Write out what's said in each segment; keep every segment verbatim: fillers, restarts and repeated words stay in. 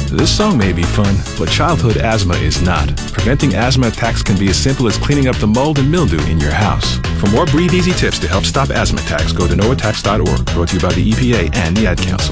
This song may be fun, but childhood asthma is not. Preventing asthma attacks can be as simple as cleaning up the mold and mildew in your house. For more Breathe Easy tips to help stop asthma attacks, go to no attacks dot org. Brought to you by the E P A and the Ad Council.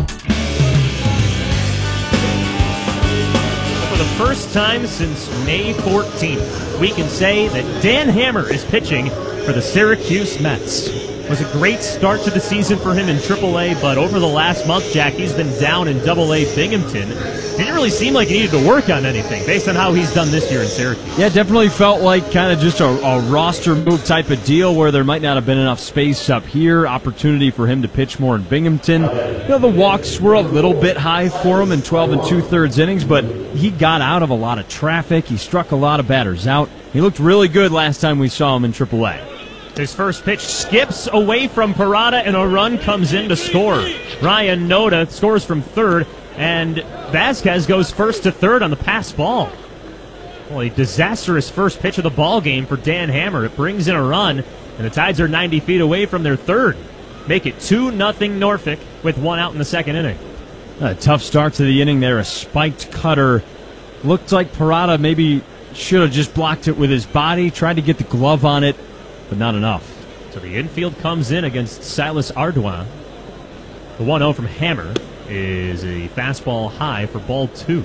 For the first time since May fourteenth, we can say that Dan Hammer is pitching for the Syracuse Mets. It was a great start to the season for him in triple A, but over the last month, Jack, he's been down in double A Binghamton. Didn't really seem like he needed to work on anything based on how he's done this year in Syracuse. Yeah, definitely felt like kind of just a, a roster move type of deal where there might not have been enough space up here, opportunity for him to pitch more in Binghamton. You know, the walks were a little bit high for him in twelve and two-thirds innings, but he got out of a lot of traffic. He struck a lot of batters out. He looked really good last time we saw him in triple A. His first pitch skips away from Parada, and a run comes in to score. Ryan Noda scores from third, and Vasquez goes first to third on the pass ball. Well, a disastrous first pitch of the ball game for Dan Hammer. It brings in a run, and the Tides are ninety feet away from their third. Make it two nothing Norfolk with one out in the second inning. A tough start to the inning there. A spiked cutter. Looked like Parada maybe should have just blocked it with his body, tried to get the glove on it, but not enough. So the infield comes in against Silas Ardoin. The one oh from Hammer is a fastball high for ball two.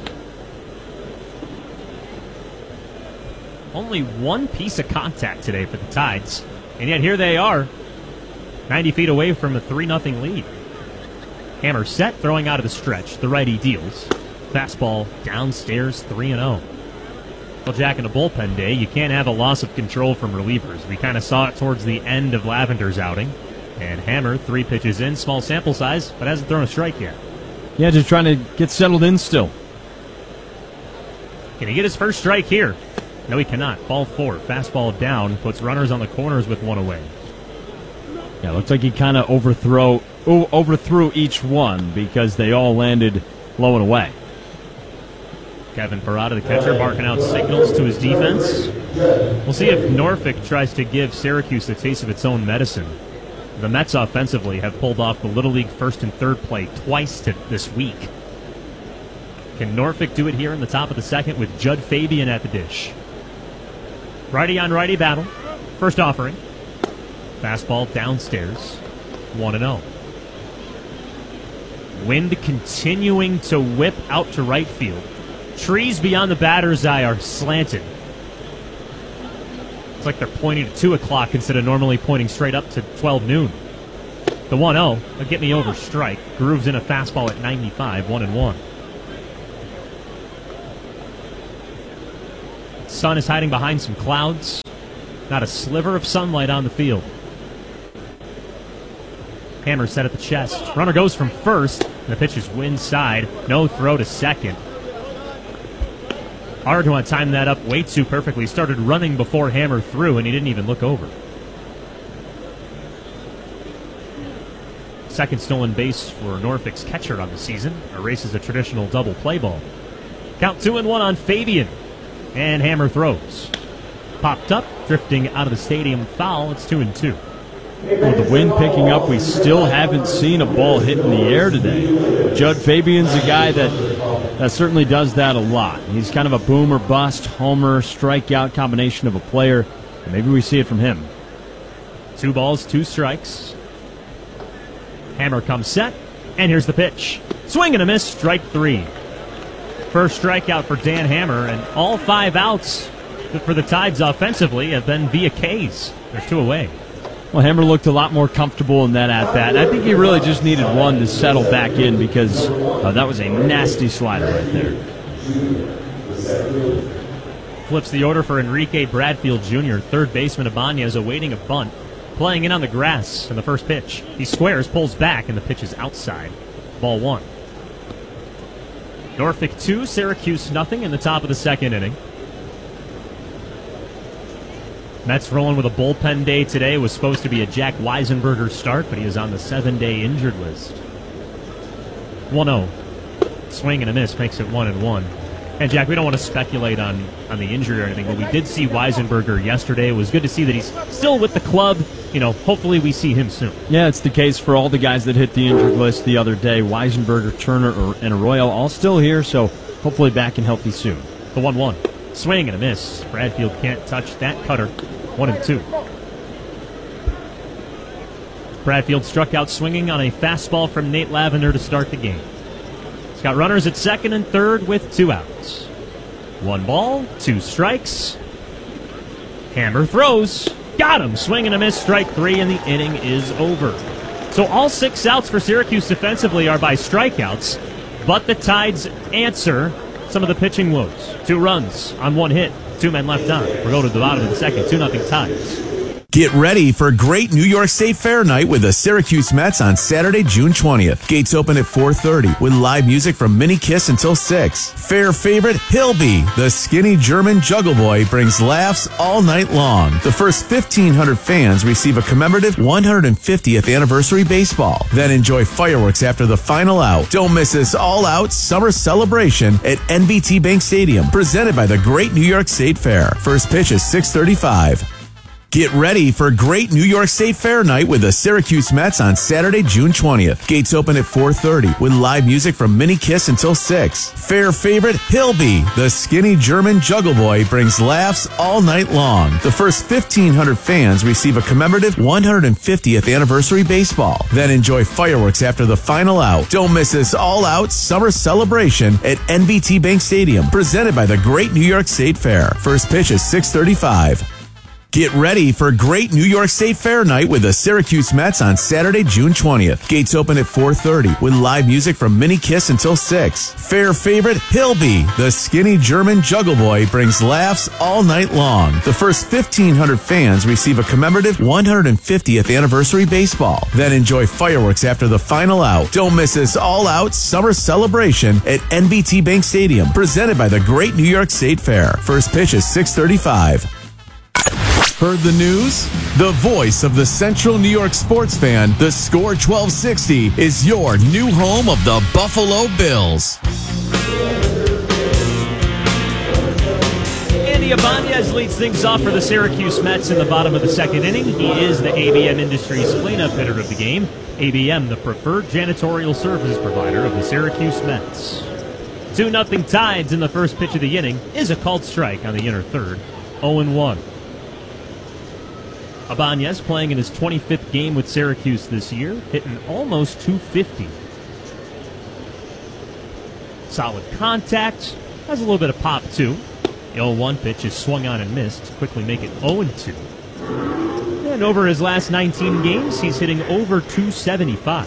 Only one piece of contact today for the Tides, and yet here they are, ninety feet away from a three nothing lead. Hammer set, throwing out of the stretch. The righty deals. Fastball downstairs, three and oh. Well, Jack, in a bullpen day, you can't have a loss of control from relievers. We kind of saw it towards the end of Lavender's outing. And Hammer, three pitches in, small sample size, but hasn't thrown a strike yet. Yeah, just trying to get settled in still. Can he get his first strike here? No, he cannot. Ball four, fastball down, puts runners on the corners with one away. Yeah, looks like he kind of overthrow, overthrew each one because they all landed low and away. Kevin Parada, the catcher, barking out signals to his defense. We'll see if Norfolk tries to give Syracuse a taste of its own medicine. The Mets offensively have pulled off the Little League first and third play twice to this week. Can Norfolk do it here in the top of the second with Judd Fabian at the dish? Righty on righty battle. First offering. Fastball downstairs. one and oh. Wind continuing to whip out to right field. Trees beyond the batter's eye are slanted. It's like they're pointing to two o'clock instead of normally pointing straight up to twelve noon. The one oh, a get me over strike, grooves in a fastball at ninety-five, one and one. Sun is hiding behind some clouds. Not a sliver of sunlight on the field. Hammer set at the chest. Runner goes from first, and the pitch is wind side. No throw to second. Ardoin timed that up way too perfectly. Started running before Hammer threw, and he didn't even look over. Second stolen base for Norfolk's catcher on the season. Erases a traditional double play ball. Count two and one on Fabian. And Hammer throws. Popped up, drifting out of the stadium foul. It's two and two. With the wind picking up, we still haven't seen a ball hit in the air today. Judd Fabian's a guy that, that certainly does that a lot. He's kind of a boom or bust, homer, strikeout combination of a player. And maybe we see it from him. Two balls, two strikes. Hammer comes set, and here's the pitch. Swing and a miss, strike three. First strikeout for Dan Hammer, and all five outs for the Tides offensively have been via Ks. There's two away. Well, Hammer looked a lot more comfortable in that at-bat. I think he really just needed one to settle back in because uh, that was a nasty slider right there. Flips the order for Enrique Bradfield Junior Third baseman Ibanez awaiting a bunt. Playing in on the grass in the first pitch. He squares, pulls back, and the pitch is outside. Ball one. Norfolk two, Syracuse nothing in the top of the second inning. Mets rolling with a bullpen day today. It was supposed to be a Jack Weisenberger start, but he is on the seven-day injured list. one oh. Swing and a miss makes it one and one. And, Jack, we don't want to speculate on, on the injury or anything, but we did see Weisenberger yesterday. It was good to see that he's still with the club. You know, hopefully we see him soon. Yeah, it's the case for all the guys that hit the injured list the other day. Weisenberger, Turner, and Arroyo all still here, so hopefully back and healthy soon. The one one. Swing and a miss. Bradfield can't touch that cutter. One and two. Bradfield struck out swinging on a fastball from Nate Lavender to start the game. He's got runners at second and third with two outs. One ball, two strikes. Hammer throws. Got him. Swing and a miss. Strike three, and the inning is over. So all six outs for Syracuse defensively are by strikeouts, but the Tides answer some of the pitching woes. Two runs on one hit. Two men left on. We're going to the bottom of the second. Two nothing Tides. Get ready for great New York State Fair night with the Syracuse Mets on Saturday, June twentieth. Gates open at four thirty with live music from Mini Kiss until six. Fair favorite Hilby, the skinny German juggle boy, brings laughs all night long. The first fifteen hundred fans receive a commemorative one hundred fiftieth anniversary baseball. Then enjoy fireworks after the final out. Don't miss this all-out summer celebration at N B T Bank Stadium, presented by the Great New York State Fair. First pitch is six thirty-five. Get ready for great New York State Fair night with the Syracuse Mets on Saturday, June twentieth. Gates open at four thirty with live music from Mini Kiss until six. Fair favorite Hilby, the skinny German juggle boy, brings laughs all night long. The first fifteen hundred fans receive a commemorative one hundred fiftieth anniversary baseball. Then enjoy fireworks after the final out. Don't miss this all-out summer celebration at N B T Bank Stadium, presented by the Great New York State Fair. First pitch is six thirty-five. Get ready for great New York State Fair night with the Syracuse Mets on Saturday, June twentieth. Gates open at four thirty with live music from Mini Kiss until six. Fair favorite Hilby, the skinny German juggle boy, brings laughs all night long. The first fifteen hundred fans receive a commemorative one hundred fiftieth anniversary baseball. Then enjoy fireworks after the final out. Don't miss this all-out summer celebration at N B T Bank Stadium, presented by the Great New York State Fair. First pitch is six thirty-five. Heard the news? The voice of the Central New York sports fan, the Score twelve sixty, is your new home of the Buffalo Bills. Andy Ibanez leads things off for the Syracuse Mets in the bottom of the second inning. He is the A B M Industries cleanup hitter of the game. A B M, the preferred janitorial services provider of the Syracuse Mets. two nothing Tides in the first pitch of the inning is a called strike on the inner third. oh and one. Ibanez playing in his twenty-fifth game with Syracuse this year, hitting almost two fifty. Solid contact, has a little bit of pop too. The oh one pitch is swung on and missed, quickly make it oh and two. And over his last nineteen games, he's hitting over two seventy-five.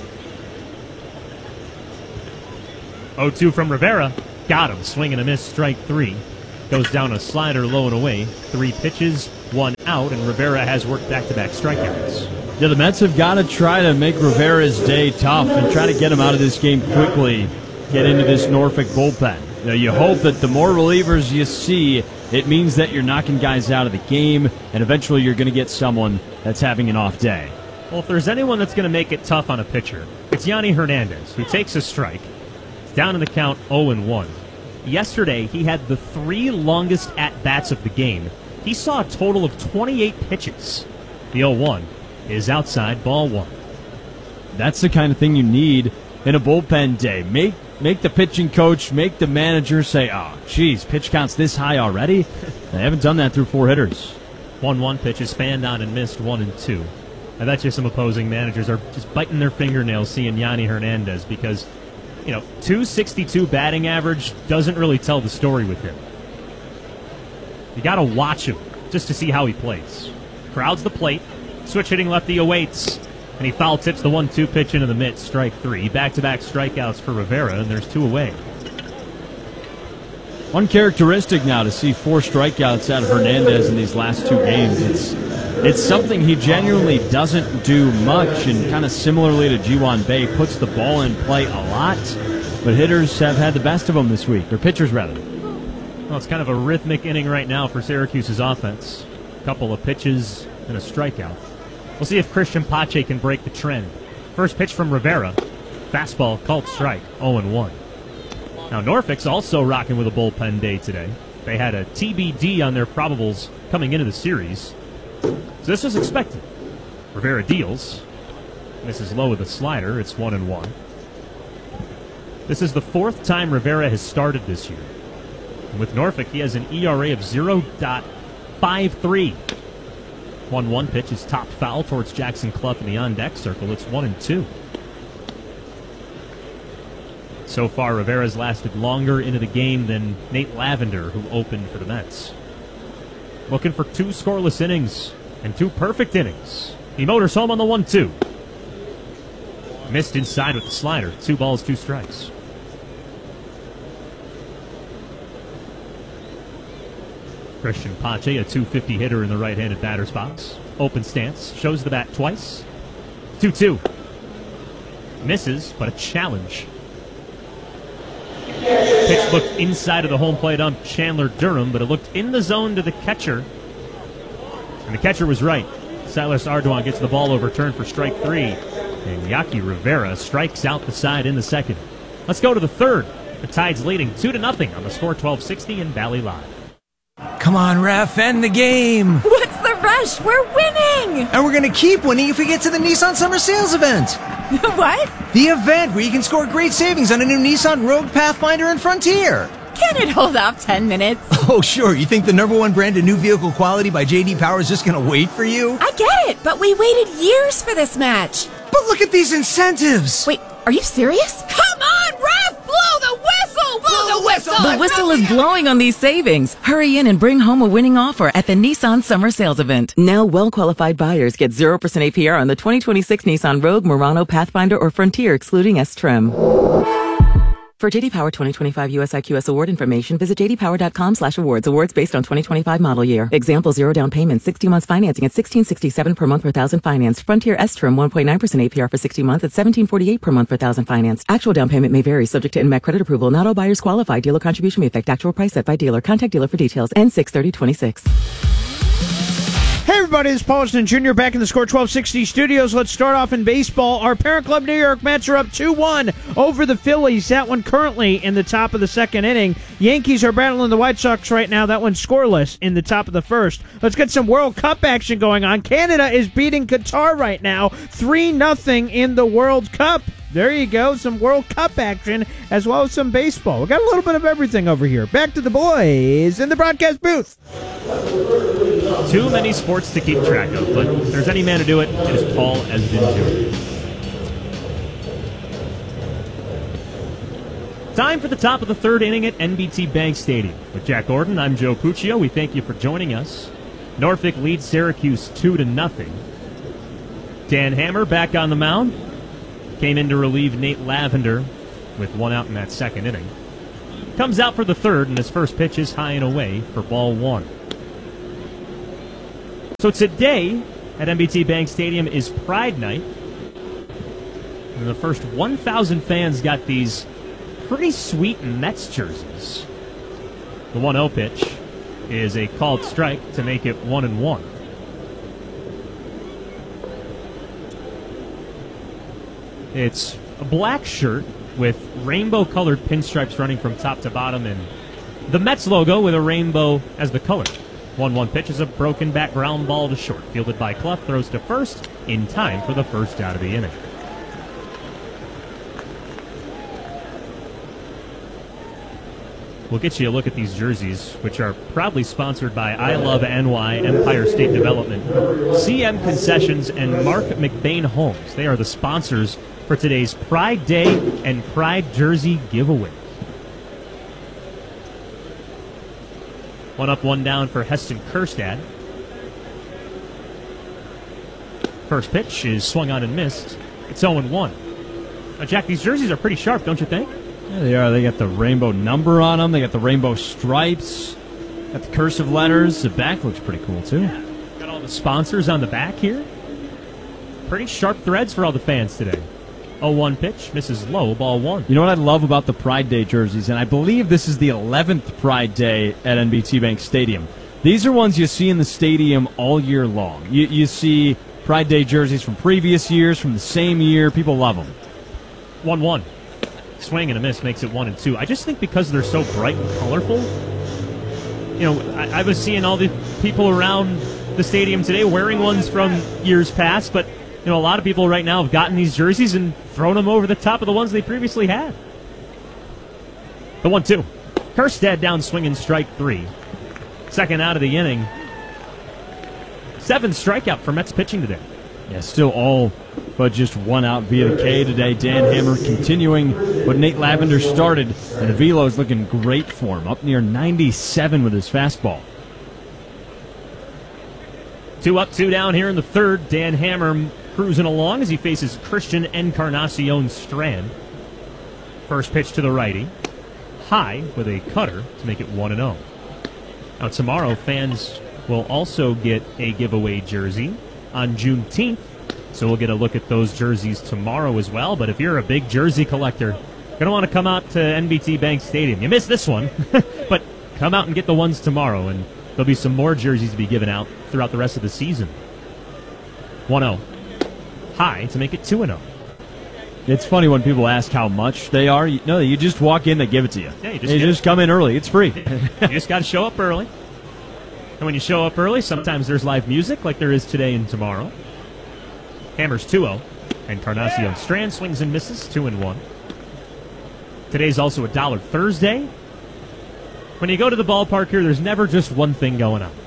oh two from Rivera, got him, swing and a miss, strike three. Goes down a slider low and away. Three pitches, one out, and Rivera has worked back-to-back strikeouts. Yeah, the Mets have got to try to make Rivera's day tough and try to get him out of this game quickly, get into this Norfolk bullpen. You know, you hope that the more relievers you see, it means that you're knocking guys out of the game, and eventually you're going to get someone that's having an off day. Well, if there's anyone that's going to make it tough on a pitcher, it's Yanni Hernandez, who takes a strike. It's down in the count oh and one. Yesterday, he had the three longest at-bats of the game. He saw a total of twenty-eight pitches. The oh one is outside, ball one. That's the kind of thing you need in a bullpen day. Make make the pitching coach, make the manager say, oh, geez, pitch count's this high already? They haven't done that through four hitters. one one pitch is fanned on and missed, one and two. I bet you some opposing managers are just biting their fingernails seeing Yanni Hernandez because, you know, two sixty-two batting average doesn't really tell the story with him. You got to watch him just to see how he plays. Crowds the plate, switch hitting lefty awaits, and he foul tips the one two pitch into the mitt, strike three. Back-to-back strikeouts for Rivera, and there's two away. Uncharacteristic now to see four strikeouts out of Hernandez in these last two games. It's it's something he genuinely doesn't do much, and kind of similarly to Ji-Hwan Bae, puts the ball in play a lot, but hitters have had the best of him this week, or pitchers rather. Well, it's kind of a rhythmic inning right now for Syracuse's offense. A couple of pitches and a strikeout. We'll see if Christian Pache can break the trend. First pitch from Rivera. Fastball called strike, oh and one. Now Norfolk's also rocking with a bullpen day today. They had a T B D on their probables coming into the series. So this was expected. Rivera deals. Misses low with a slider. It's one and one. This is the fourth time Rivera has started this year. And with Norfolk, he has an E R A of zero point five three. one one pitch is top foul towards Jackson Clough in the on-deck circle. It's one and two. So far, Rivera's lasted longer into the game than Nate Lavender, who opened for the Mets. Looking for two scoreless innings and two perfect innings. He motors home on the one two. Missed inside with the slider. Two balls, two strikes. Christian Pache, a two fifty hitter in the right-handed batter's box. Open stance, shows the bat twice. two two. Misses, but a challenge. Pitch looked inside of the home plate ump, Chandler Durham, but it looked in the zone to the catcher. And the catcher was right. Silas Ardoin gets the ball overturned for strike three. And Yaki Rivera strikes out the side in the second. Let's go to the third. The Tide's leading two to nothing on the score twelve sixty in Valley Live. Come on, ref, end the game. What's the rush? We're winning. And we're going to keep winning if we get to the Nissan Summer Sales event. What? The event where you can score great savings on a new Nissan Rogue, Pathfinder, and Frontier. Can it hold off ten minutes? Oh, sure. You think the number one brand of new vehicle quality by J D Power is just going to wait for you? I get it, but we waited years for this match. But look at these incentives. Wait, are you serious? Come on, ref! Blow the whistle! Blow the whistle! The whistle is blowing on these savings. Hurry in and bring home a winning offer at the Nissan Summer Sales Event. Now well-qualified buyers get zero percent A P R on the twenty twenty-six Nissan Rogue, Murano, Pathfinder, or Frontier, excluding S-Trim. For J D Power twenty twenty-five U S I Q S award information, visit j d power dot com slash awards. Awards based on twenty twenty-five model year. Example, zero down payment, sixty months financing at sixteen sixty-seven per month per thousand financed. Frontier S-Trim, one point nine percent A P R for sixty months at seventeen forty-eight per month per thousand financed. Actual down payment may vary, subject to N M A C credit approval. Not all buyers qualify. Dealer contribution may affect actual price set by dealer. Contact dealer for details. N six thirty twenty-six. Hey everybody, it's Paul Austin Junior back in the Score twelve sixty studios. Let's start off in baseball. Our parent club New York Mets are up two one over the Phillies. That one currently in the top of the second inning. Yankees are battling the White Sox right now. That one's scoreless in the top of the first. Let's get some World Cup action going on. Canada is beating Qatar right now, three nothing in the World Cup. There you go, some World Cup action as well as some baseball. We got a little bit of everything over here. Back to the boys in the broadcast booth. Too many sports to keep track of, but if there's any man to do it, it is Paul Esden Junior Time for the top of the third inning at N B T Bank Stadium. With Jack Gordon, I'm Joe Puccio. We thank you for joining us. Norfolk leads Syracuse two to nothing. Dan Hammer back on the mound. Came in to relieve Nate Lavender with one out in that second inning. Comes out for the third, and his first pitch is high and away for ball one. So today at N B T Bank Stadium is Pride Night. And the first one thousand fans got these pretty sweet Mets jerseys. The one oh pitch is a called strike to make it one and one. It's a black shirt with rainbow-colored pinstripes running from top to bottom and the Mets logo with a rainbow as the color. one one pitch is a broken back ground ball to short. Fielded by Clough, throws to first in time for the first out of the inning. We'll get you a look at these jerseys, which are proudly sponsored by I Love N Y, Empire State Development, C M Concessions, and Mark McBain Homes. They are the sponsors for today's Pride Day and Pride Jersey giveaway. One up, one down for Heston Kjerstad. First pitch is swung on and missed. It's oh one. Now, Jack, these jerseys are pretty sharp, don't you think? Yeah, they are. They got the rainbow number on them. They got the rainbow stripes. Got the cursive letters. The back looks pretty cool, too. Yeah. Got all the sponsors on the back here. Pretty sharp threads for all the fans today. oh one pitch, misses low, ball one. You know what I love about the Pride Day jerseys, and I believe this is the eleventh Pride Day at N B T Bank Stadium. These are ones you see in the stadium all year long. You, you see Pride Day jerseys from previous years, from the same year. People love them. one one. Swing and a miss makes it one and two. I just think because they're so bright and colorful, you know, I, I was seeing all the people around the stadium today wearing ones from years past, but, you know, a lot of people right now have gotten these jerseys and thrown them over the top of the ones they previously had. The one two. Kerstead down swinging strike three. Second out of the inning. Seventh strikeout for Mets pitching today. Yeah, still all but just one out via the K today. Dan Hammer continuing what Nate Lavender started, and Velo's looking great for him, up near ninety-seven with his fastball. Two up, two down here in the third. Dan Hammer cruising along as he faces Christian Encarnacion Strand. First pitch to the righty. High with a cutter to make it one and oh. Now tomorrow, fans will also get a giveaway jersey on Juneteenth, so we'll get a look at those jerseys tomorrow as well. But if you're a big jersey collector, you're going to want to come out to N B T Bank Stadium. You missed this one, but come out and get the ones tomorrow, and there'll be some more jerseys to be given out throughout the rest of the season. one oh. High to make it two and oh. It's funny when people ask how much they are. You, no, you just walk in, they give it to you. Yeah, you just, you just come in early. It's free. You just got to show up early. And when you show up early, sometimes there's live music like there is today and tomorrow. Hammer's two oh. Encarnacion Strand swings and misses, two and one. Today's also a Dollar Thursday. When you go to the ballpark here, there's never just one thing going on.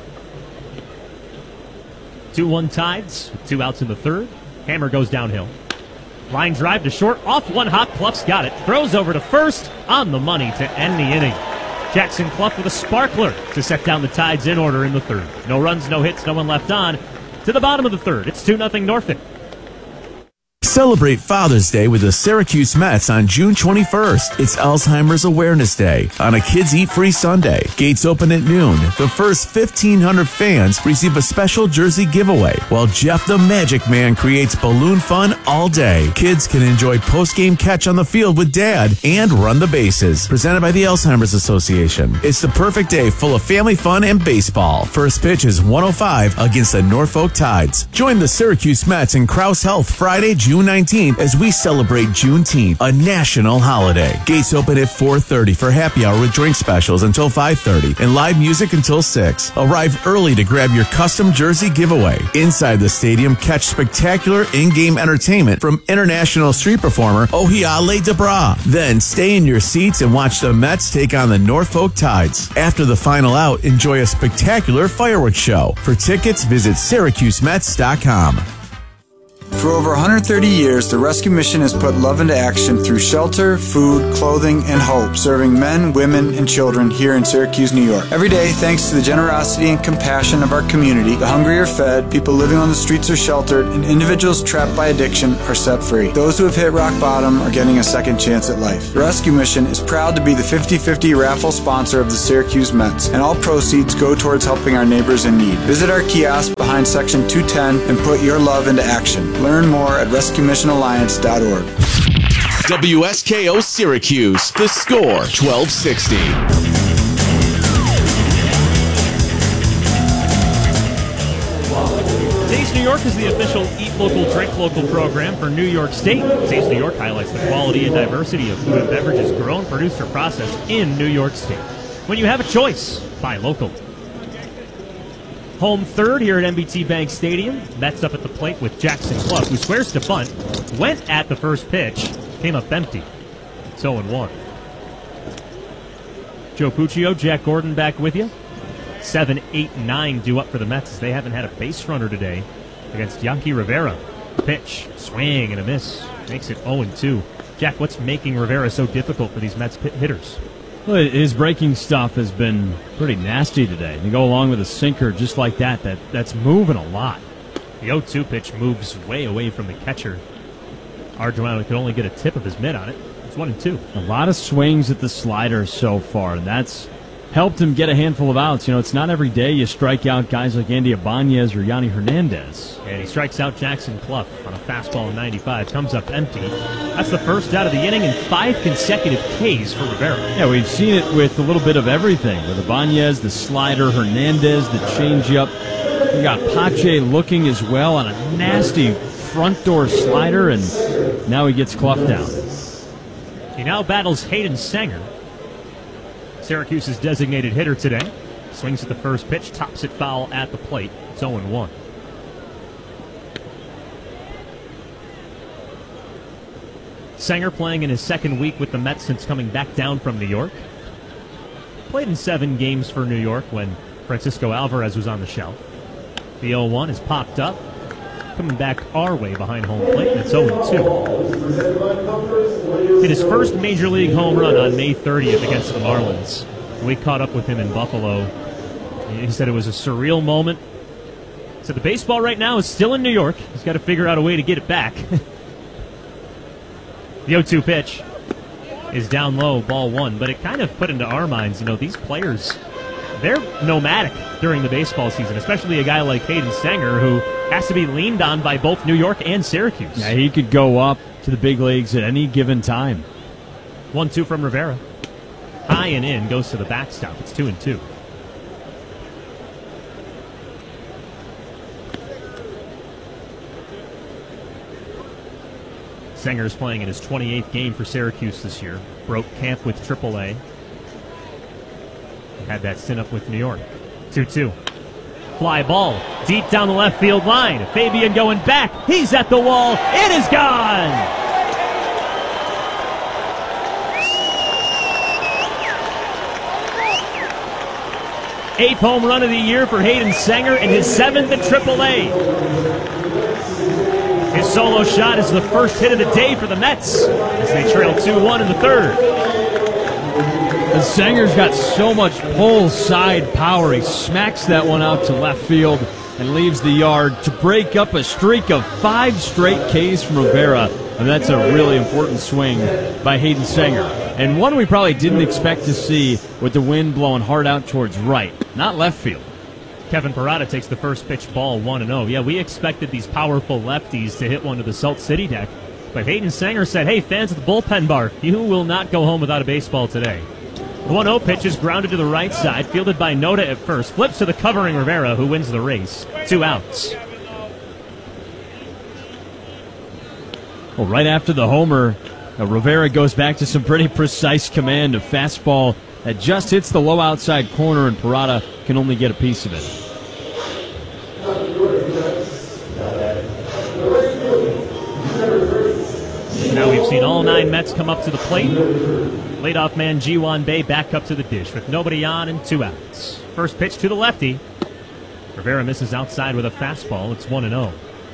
two one Tides, with two outs in the third. Hammer goes downhill. Line drive to short, off one hop, Clough's got it. Throws over to first, on the money to end the inning. Jackson Clough with a sparkler to set down the Tides in order in the third. No runs, no hits, no one left on. To the bottom of the third, it's two nothing Norfolk. Celebrate Father's Day with the Syracuse Mets on June twenty-first. It's Alzheimer's Awareness Day on a Kids Eat Free Sunday. Gates open at noon. The first fifteen hundred fans receive a special jersey giveaway, while Jeff the Magic Man creates balloon fun all day. Kids can enjoy post-game catch on the field with Dad and run the bases. Presented by the Alzheimer's Association. It's the perfect day full of family fun and baseball. First pitch is one oh five against the Norfolk Tides. Join the Syracuse Mets and Krause Health Friday, June nineteenth as we celebrate Juneteenth, a national holiday. Gates open at four thirty for happy hour with drink specials until five thirty and live music until six. Arrive early to grab your custom jersey giveaway. Inside the stadium, catch spectacular in-game entertainment from international street performer Ohiale Debra. Then stay in your seats and watch the Mets take on the Norfolk Tides. After the final out, enjoy a spectacular fireworks show. For tickets, visit Syracuse Mets dot com. For over one hundred thirty years, the Rescue Mission has put love into action through shelter, food, clothing, and hope, serving men, women, and children here in Syracuse, New York. Every day, thanks to the generosity and compassion of our community, the hungry are fed, people living on the streets are sheltered, and individuals trapped by addiction are set free. Those who have hit rock bottom are getting a second chance at life. The Rescue Mission is proud to be the fifty fifty raffle sponsor of the Syracuse Mets, and all proceeds go towards helping our neighbors in need. Visit our kiosk behind Section two ten and put your love into action. Learn more at rescue mission alliance dot org. W S K O Syracuse, The Score, twelve sixty. Taste New York is the official Eat Local, Drink Local program for New York State. Taste New York highlights the quality and diversity of food and beverages grown, produced, or processed in New York State. When you have a choice, buy local. Home third here at N B T Bank Stadium. Mets up at the plate with Jackson Clough, who squares to bunt, went at the first pitch, came up empty. It's oh and one. Joe Puccio, Jack Gordon back with you. seven, eight, nine due up for the Mets as they haven't had a base runner today against Yankee Rivera. Pitch, swing, and a miss. Makes it oh and two. Jack, what's making Rivera so difficult for these Mets pit hitters? Well, his breaking stuff has been pretty nasty today. They go along with a sinker just like that. That that's moving a lot. The oh two pitch moves way away from the catcher. Arjuano could only get a tip of his mitt on it. It's one and two. A lot of swings at the slider so far, and that's helped him get a handful of outs. You know, it's not every day you strike out guys like Andy Ibanez or Yanni Hernandez. And he strikes out Jackson Clough on a fastball in ninety-five. Comes up empty. That's the first out of the inning and five consecutive Ks for Rivera. Yeah, we've seen it with a little bit of everything. With Ibanez, the slider, Hernandez, the changeup. We got Pache looking as well on a nasty front door slider, and now he gets Clough down. He now battles Hayden Sanger, Syracuse's designated hitter today. Swings at the first pitch, tops it foul at the plate. It's oh and one. Sanger playing in his second week with the Mets since coming back down from New York. Played in seven games for New York when Francisco Alvarez was on the shelf. The oh one is popped up, coming back our way behind home plate, and it's oh two. Hit his first Major League home run on May thirtieth against the Marlins. We caught up with him in Buffalo. He said it was a surreal moment. He said the baseball right now is still in New York. He's got to figure out a way to get it back. The oh two pitch is down low, ball one, but it kind of put into our minds, you know, these players, they're nomadic during the baseball season, especially a guy like Hayden Sanger, who has to be leaned on by both New York and Syracuse. Yeah, he could go up to the big leagues at any given time. one two from Rivera. High and in, goes to the backstop. It's two and two. Sanger's playing in his twenty-eighth game for Syracuse this year. Broke camp with triple A. Had that stint up with New York. two two. Fly ball deep down the left field line. Fabian going back. He's at the wall. It is gone. Eighth home run of the year for Hayden Sanger and his seventh at triple A. His solo shot is the first hit of the day for the Mets as they trail two one in the third. And Sanger's got so much pull side power. He smacks that one out to left field and leaves the yard to break up a streak of five straight Ks from Rivera. And that's a really important swing by Hayden Sanger. And one we probably didn't expect to see with the wind blowing hard out towards right, not left field. Kevin Parada takes the first pitch, ball one and oh. Yeah, we expected these powerful lefties to hit one to the Salt City deck. But Hayden Sanger said, hey, fans at the bullpen bar, you will not go home without a baseball today. The one oh pitch is grounded to the right side, fielded by Noda at first. Flips to the covering Rivera, who wins the race. Two outs. Well, right after the homer, uh, Rivera goes back to some pretty precise command of fastball that just hits the low outside corner, and Parada can only get a piece of it. Now we've seen all nine Mets come up to the plate. Leadoff man Ji-Hwan Bae back up to the dish with nobody on and two outs. First pitch to the lefty. Rivera misses outside with a fastball. It's one and oh.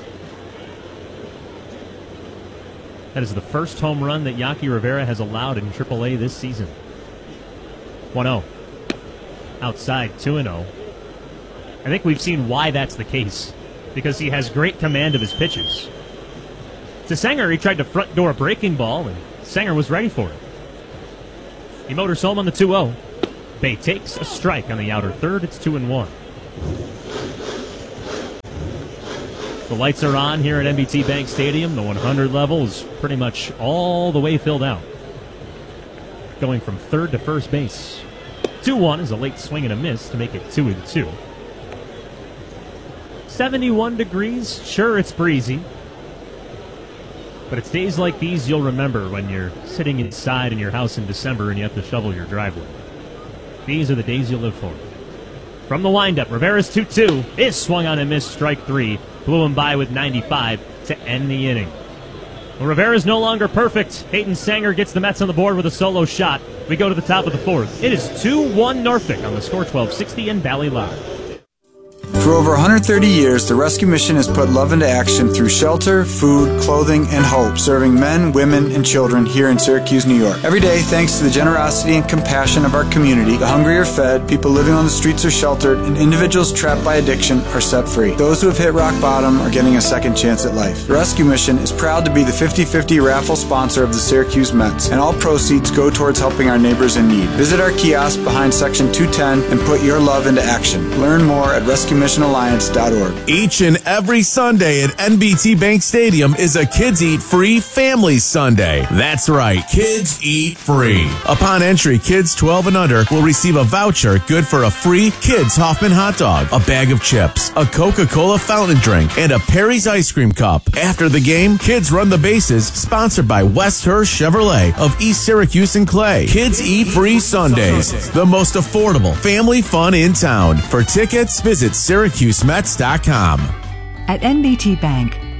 That is the first home run that Yaki Rivera has allowed in triple A this season. one oh. Outside, two and oh. I think we've seen why that's the case, because he has great command of his pitches. To Sanger, he tried to front door a breaking ball, and Sanger was ready for it. He motors home on the two oh. Bae takes a strike on the outer third. It's two and one. The lights are on here at M B T Bank Stadium. The one hundred level is pretty much all the way filled out. Going from third to first base. two one is a late swing and a miss to make it two and two. seventy-one degrees. Sure, it's breezy. But it's days like these you'll remember when you're sitting inside in your house in December and you have to shovel your driveway. These are the days you'll live for. From the windup, Rivera's two two is swung on and missed, strike three. Blew him by with ninety-five to end the inning. Well, Rivera's no longer perfect. Hayden Sanger gets the Mets on the board with a solo shot. We go to the top of the fourth. It is two one Norfolk on the score, twelve sixty and Valley Live. For over one hundred thirty years, the Rescue Mission has put love into action through shelter, food, clothing, and hope, serving men, women, and children here in Syracuse, New York. Every day, thanks to the generosity and compassion of our community, the hungry are fed, people living on the streets are sheltered, and individuals trapped by addiction are set free. Those who have hit rock bottom are getting a second chance at life. The Rescue Mission is proud to be the fifty fifty raffle sponsor of the Syracuse Mets, and all proceeds go towards helping our neighbors in need. Visit our kiosk behind Section two ten and put your love into action. Learn more at rescue mission alliance dot org. Each and every Sunday at N B T Bank Stadium is a Kids Eat Free Family Sunday. That's right, Kids Eat Free. Upon entry, kids twelve and under will receive a voucher good for a free Kids Hoffman hot dog, a bag of chips, a Coca-Cola fountain drink, and a Perry's ice cream cup. After the game, Kids Run the Bases, sponsored by West Hurst Chevrolet of East Syracuse and Clay. Kids Eat Free Sundays, the most affordable family fun in town. For tickets, visit Syracuse Mets dot com. At N B T Bank,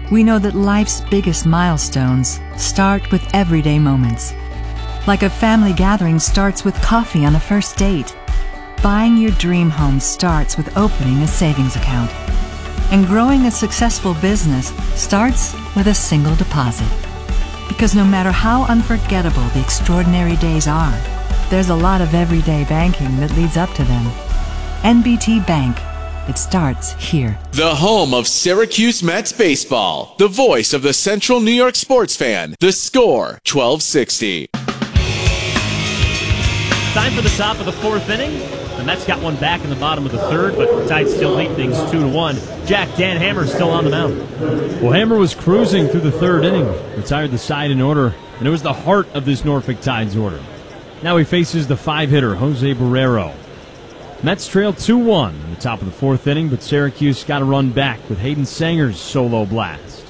We know that life's biggest milestones start with everyday moments. Like a family gathering starts with coffee on a first date. Buying your dream home starts with opening a savings account. And growing a successful business starts with a single deposit. Because no matter how unforgettable the extraordinary days are, there's a lot of everyday banking that leads up to them. N B T Bank. It starts here. The home of Syracuse Mets baseball. The voice of the Central New York sports fan. The Score, twelve sixty. Time for the top of the fourth inning. The Mets got one back in the bottom of the third, but the Tides still lead things two to one. Jack, Dan Hammer still on the mound. Well, Hammer was cruising through the third inning, retired the side in order, and it was the heart of this Norfolk Tides order. Now he faces the five-hitter, Jose Barrero. Mets trail two one in the top of the fourth inning, but Syracuse got a run back with Hayden Sanger's solo blast.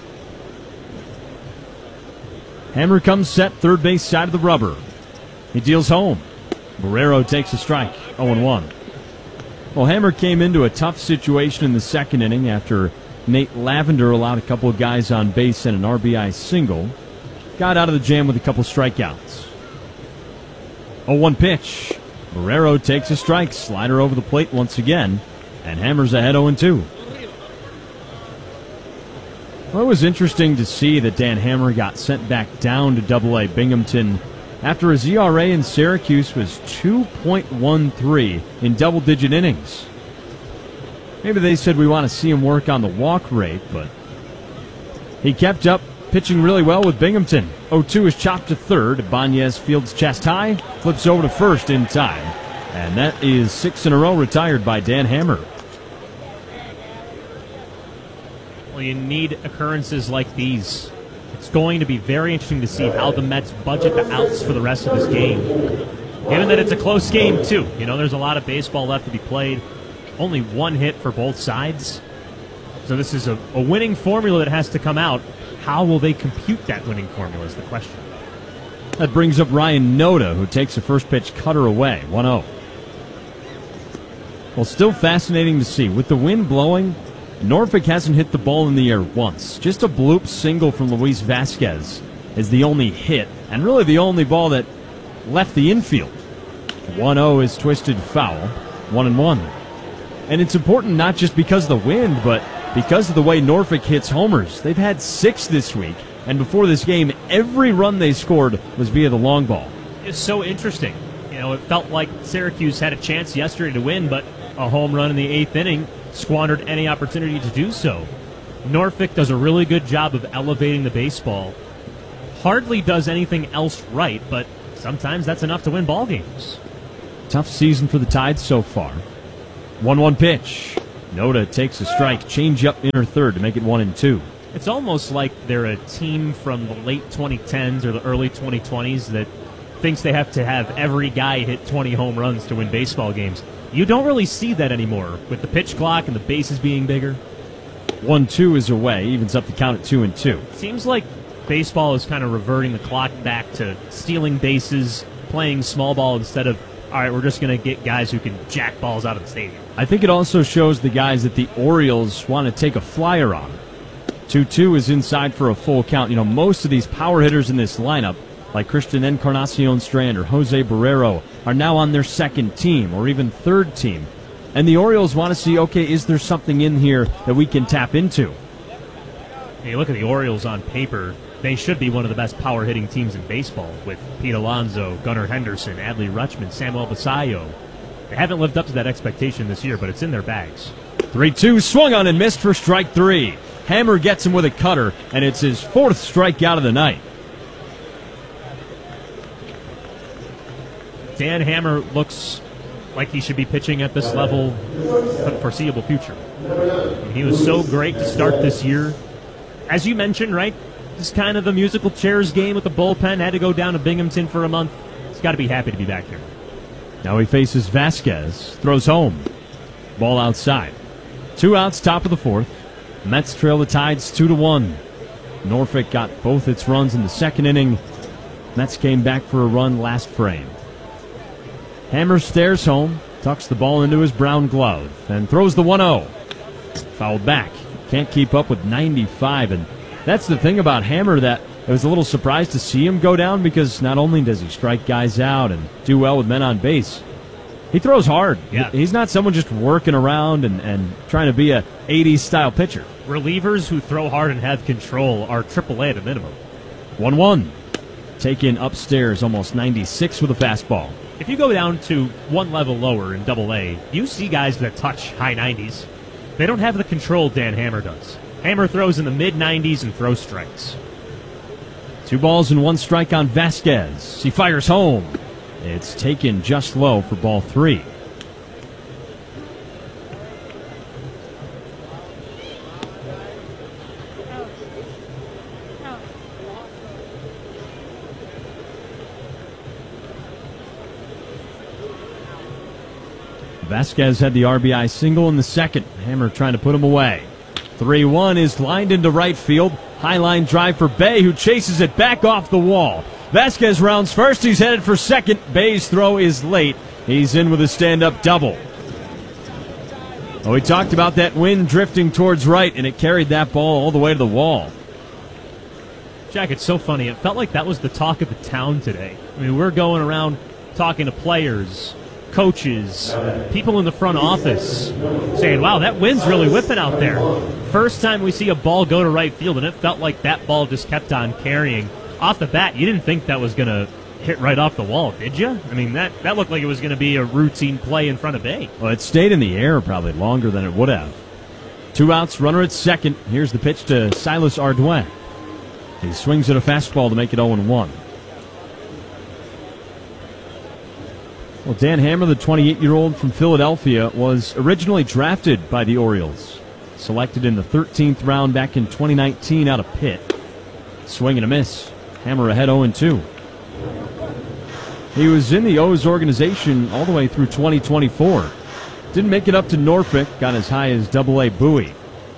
Hammer comes set, third base side of the rubber. He deals home. Barrero takes a strike, oh one. Well, Hammer came into a tough situation in the second inning after Nate Lavender allowed a couple of guys on base and an R B I single. Got out of the jam with a couple strikeouts. oh one pitch. Barrero takes a strike, slider over the plate once again, and Hammer's ahead oh two. Well, it was interesting to see that Dan Hammer got sent back down to double A Binghamton after his E R A in Syracuse was two point one three in double-digit innings. Maybe they said we want to see him work on the walk rate, but he kept up, pitching really well with Binghamton. oh two is chopped to third. Ibanez fields chest high, flips over to first in time. And that is six in a row retired by Dan Hammer. Well, you need occurrences like these. It's going to be very interesting to see how the Mets budget the outs for the rest of this game. Given that it's a close game, too. You know, there's a lot of baseball left to be played. Only one hit for both sides. So this is a, a winning formula that has to come out. How will they compute that winning formula is the question. That brings up Ryan Noda, who takes a first pitch cutter away, one oh. Well, still fascinating to see. With the wind blowing, Norfolk hasn't hit the ball in the air once. Just a bloop single from Luis Vasquez is the only hit, and really the only ball that left the infield. one oh is twisted foul, one and one. And it's important not just because of the wind, but because of the way Norfolk hits homers. They've had six this week, and before this game, every run they scored was via the long ball. It's so interesting. You know, it felt like Syracuse had a chance yesterday to win, but a home run in the eighth inning squandered any opportunity to do so. Norfolk does a really good job of elevating the baseball. Hardly does anything else right, but sometimes that's enough to win ball games. Tough season for the Tides so far. one one pitch. Noda takes a strike, change up inner third to make it one and two. It's almost like they're a team from the late twenty tens or the early twenty twenties that thinks they have to have every guy hit twenty home runs to win baseball games. You don't really see that anymore with the pitch clock and the bases being bigger. one two is away, evens up the count at two and two. Seems like baseball is kind of reverting the clock back to stealing bases, playing small ball instead of, all right, we're just going to get guys who can jack balls out of the stadium. I think it also shows the guys that the Orioles want to take a flyer on. two two is inside for a full count. You know, most of these power hitters in this lineup, like Christian Encarnacion Strand or Jose Barrero, are now on their second team or even third team. And the Orioles want to see, okay, is there something in here that we can tap into? Hey, look at the Orioles on paper. They should be one of the best power-hitting teams in baseball with Pete Alonso, Gunnar Henderson, Adley Rutschman, Samuel Basayo. They haven't lived up to that expectation this year, but it's in their bags. three two, swung on and missed for strike three. Hammer gets him with a cutter, and it's his fourth strikeout of the night. Dan Hammer looks like he should be pitching at this level for the foreseeable future. I mean, he was so great to start this year. As you mentioned, right, this is kind of the musical chairs game with the bullpen. Had to go down to Binghamton for a month. He's got to be happy to be back here. Now he faces Vasquez, throws home. Ball outside. Two outs, top of the fourth. Mets trail the Tides two to one. Norfolk got both its runs in the second inning. Mets came back for a run last frame. Hammer stares home, tucks the ball into his brown glove, and throws the one oh. Fouled back. Can't keep up with ninety-five, and That's the thing about Hammer, that I was a little surprised to see him go down, because not only does he strike guys out and do well with men on base, he throws hard. Yeah. He's not someone just working around and, and trying to be a eighties-style pitcher. Relievers who throw hard and have control are triple A at a minimum. one one. Taken upstairs, almost ninety-six with a fastball. If you go down to one level lower in double A, you see guys that touch high nineties. They don't have the control Dan Hammer does. Hammer throws in the mid nineties and throws strikes. Two balls and one strike on Vasquez. He fires home. It's taken just low for ball three. Vasquez had the R B I single in the second. Hammer trying to put him away. three one is lined into right field. High line drive for Bay, who chases it back off the wall. Vasquez rounds first. He's headed for second. Bay's throw is late. He's in with a stand-up double. Oh, we talked about that wind drifting towards right, and it carried that ball all the way to the wall. Jack, it's so funny. It felt like that was the talk of the town today. I mean, we're going around talking to players, coaches, people in the front office, saying, wow, that wind's really whipping out there. First time we see a ball go to right field, and it felt like that ball just kept on carrying. Off the bat, you didn't think that was going to hit right off the wall, did you? I mean, that, that looked like it was going to be a routine play in front of Bay. Well, it stayed in the air probably longer than it would have. Two outs, runner at second. Here's the pitch to Silas Ardouin. He swings at a fastball to make it oh one. Well, Dan Hammer, the twenty-eight-year-old from Philadelphia, was originally drafted by the Orioles. Selected in the thirteenth round back in twenty nineteen out of Pitt. Swing and a miss. Hammer ahead oh two. He was in the O's organization all the way through twenty twenty-four. Didn't make it up to Norfolk, got as high as double A Bowie.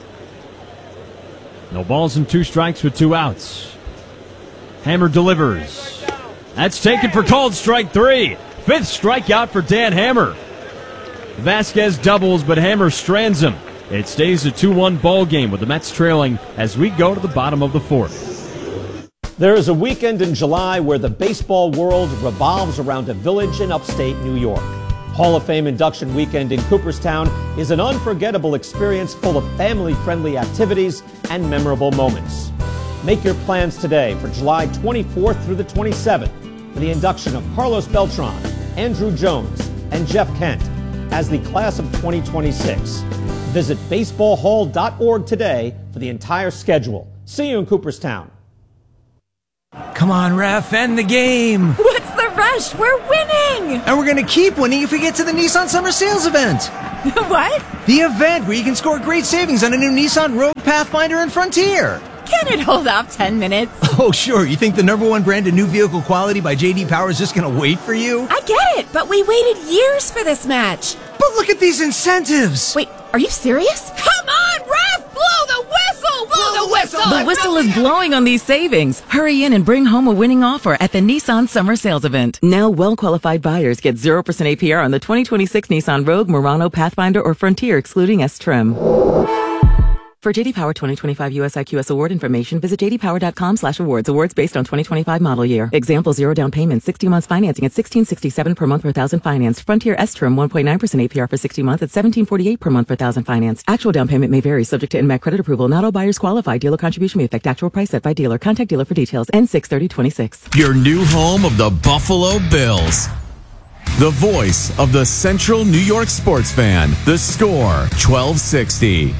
No balls and two strikes with two outs. Hammer delivers. That's taken for called strike three. Fifth strikeout for Dan Hammer. Vasquez doubles, but Hammer strands him. It stays a two one ball game with the Mets trailing as we go to the bottom of the fourth. There is a weekend in July where the baseball world revolves around a village in upstate New York. Hall of Fame induction weekend in Cooperstown is an unforgettable experience full of family-friendly activities and memorable moments. Make your plans today for July twenty-fourth through the twenty-seventh for the induction of Carlos Beltran, Andrew Jones, and Jeff Kent as the class of twenty twenty-six. Visit baseball hall dot org today for the entire schedule. See you in Cooperstown. Come on, ref, end the game. What's the rush? We're winning! And we're going to keep winning if we get to the Nissan Summer Sales event. What? The event where you can score great savings on a new Nissan Rogue, Pathfinder, and Frontier. Can it hold off ten minutes? Oh, sure. You think the number one brand of new vehicle quality by J D Power is just going to wait for you? I get it, but we waited years for this match. But look at these incentives. Wait, are you serious? Come on, ref! Blow the whistle! Blow the whistle! The whistle is blowing on these savings. Hurry in and bring home a winning offer at the Nissan Summer Sales Event. Now, well-qualified buyers get zero percent A P R on the twenty twenty-six Nissan Rogue, Murano, Pathfinder, or Frontier, excluding S-Trim. For J D Power twenty twenty-five U S I Q S award information, visit j d power dot com slash awards. Awards based on twenty twenty-five model year. Example, zero down payment, sixty months financing at sixteen sixty-seven per month per thousand financed. Frontier S-Trim, one point nine percent A P R for sixty months at seventeen forty-eight per month per thousand financed. Actual down payment may vary, subject to N M A C credit approval. Not all buyers qualify. Dealer contribution may affect actual price set by dealer. Contact dealer for details. N six thirty twenty-six. Your new home of the Buffalo Bills. The voice of the Central New York sports fan. The Score, twelve sixty.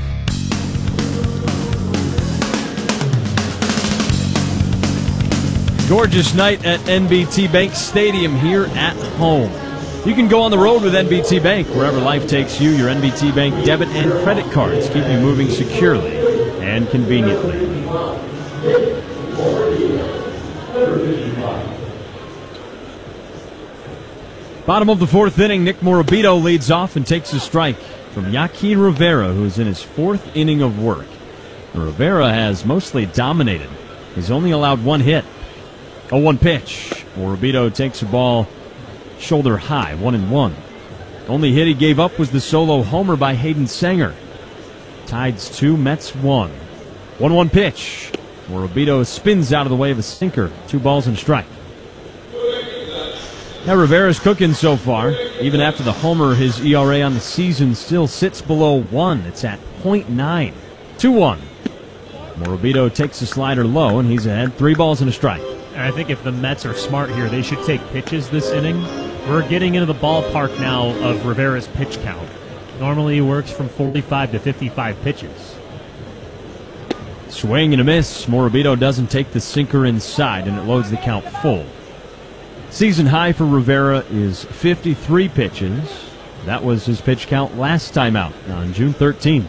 Gorgeous night at N B T Bank Stadium here at home. You can go on the road with N B T Bank wherever life takes you. Your N B T Bank debit and credit cards keep you moving securely and conveniently. Bottom of the fourth inning, Nick Morabito leads off and takes a strike from Joaquin Rivera, who's in his fourth inning of work. Rivera has mostly dominated. He's only allowed one hit. oh one pitch. Morabito takes a ball shoulder high, one and one. Only hit he gave up was the solo homer by Hayden Sanger. Tides two, Mets one. one one pitch. Morabito spins out of the way of a sinker. Two balls and a strike. Now Rivera's cooking so far. Even after the homer, his E R A on the season still sits below one. It's at point nine. two one. Morabito takes a slider low, and he's ahead. Three balls and a strike. And I think if the Mets are smart here, they should take pitches this inning. We're getting into the ballpark now of Rivera's pitch count. Normally he works from forty-five to fifty-five pitches. Swing and a miss. Morabito doesn't take the sinker inside, and it loads the count full. Season high for Rivera is fifty-three pitches. That was his pitch count last time out on June thirteenth.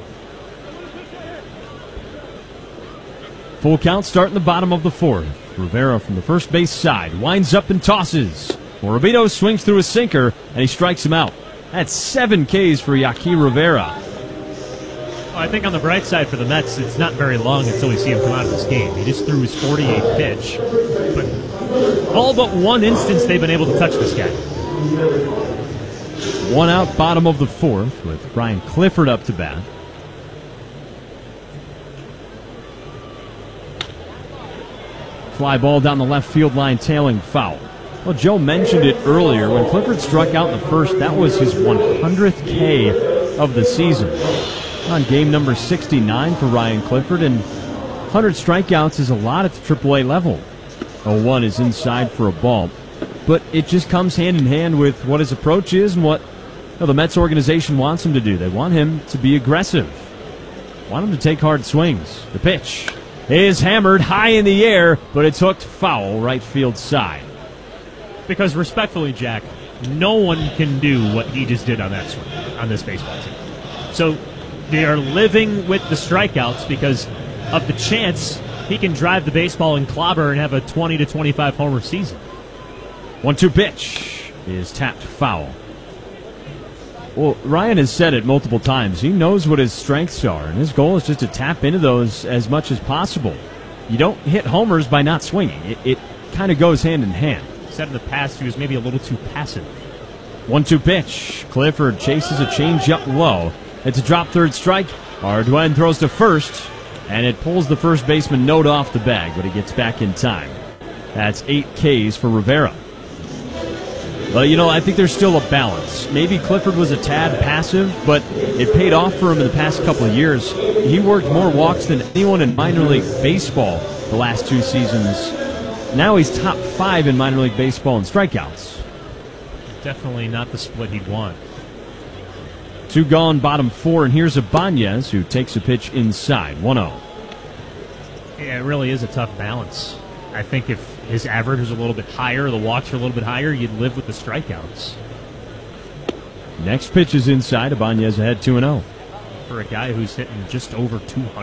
Full count starting the bottom of the fourth. Rivera from the first base side winds up and tosses. Morabito swings through a sinker, and he strikes him out. That's seven Ks for Yaqui Rivera. Well, I think on the bright side for the Mets, it's not very long until we see him come out of this game. He just threw his forty-eighth pitch. But all but one instance they've been able to touch this guy. One out, bottom of the fourth, with Ryan Clifford up to bat. Fly ball down the left field line, tailing foul. Well, Joe mentioned it earlier. When Clifford struck out in the first, that was his one hundredth K of the season. On game number sixty-nine for Ryan Clifford, and one hundred strikeouts is a lot at the triple A level. oh one is inside for a ball. But it just comes hand in hand with what his approach is and what you know, the Mets organization wants him to do. They want him to be aggressive. Want him to take hard swings. The pitch is hammered high in the air, but it's hooked foul right field side. Because respectfully, Jack, no one can do what he just did on that swing, on this baseball team. So they are living with the strikeouts because of the chance he can drive the baseball and clobber and have a twenty to twenty-five homer season. one two pitch is tapped foul. Well, Ryan has said it multiple times. He knows what his strengths are, and his goal is just to tap into those as much as possible. You don't hit homers by not swinging. It, it kind of goes hand in hand. He said in the past he was maybe a little too passive. one two pitch. Clifford chases a changeup low. It's a drop third strike. Arduin throws to first, and it pulls the first baseman Note off the bag, but he gets back in time. That's eight Ks for Rivera. Well, you know, I think there's still a balance. Maybe Clifford was a tad passive, but it paid off for him in the past couple of years. He worked more walks than anyone in minor league baseball the last two seasons. Now he's top five in minor league baseball in strikeouts. Definitely not the split he'd want. Two gone, bottom four, and here's Ibanez, who takes a pitch inside, one oh. Yeah, it really is a tough balance. I think if his average was a little bit higher, the walks are a little bit higher, you'd live with the strikeouts. Next pitch is inside. Ibanez ahead two and oh. For a guy who's hitting just over two hundred.